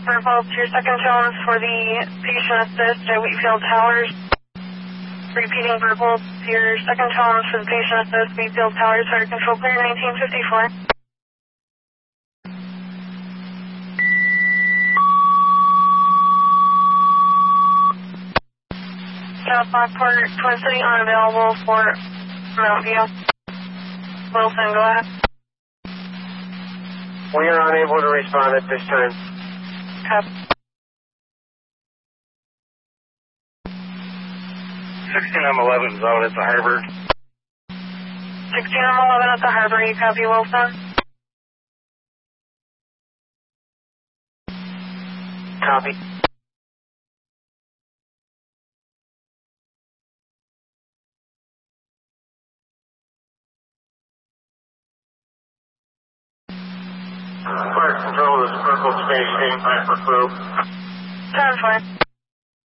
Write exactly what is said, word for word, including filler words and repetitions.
Purple, to your second tones for the patient assist at Wheatfield Towers. Repeating purple, to your second tones for the patient assist, Wheatfield Towers, fire control clear, nineteen fifty-four. South Lockport, Twin City unavailable for Mount View. Wilson, go ahead. We are unable to respond at this time. Copy. sixteen M eleven is out at the harbor. sixteen M eleven at the harbor, you copy, Wilson? Copy. Fire control is Purple Space, eight five for crew. ten four.